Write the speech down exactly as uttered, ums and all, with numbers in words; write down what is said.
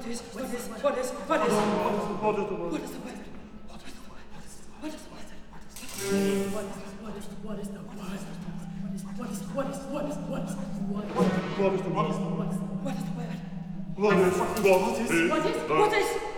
What is, what is, what is, what is, what is the word? What is the word? What is the word? What is the word? What is, what is, what is the word? What is, what is, what is, what is, what is, what is the word? What is the word? What is, what is, What is, what is, what is,